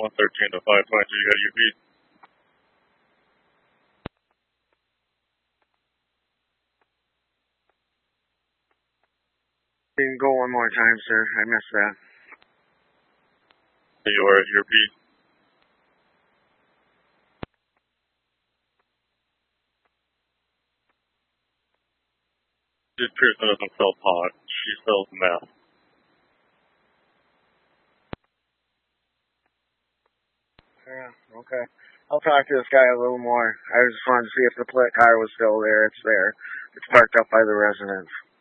113 to 520, you got UP. You can go one more time, sir. I missed that. You are at your beat. This Pearson doesn't sell pot. She sells meth. Yeah, okay. I'll talk to this guy a little more. I just wanted to see if the car was still there. It's there. It's parked up by the residence.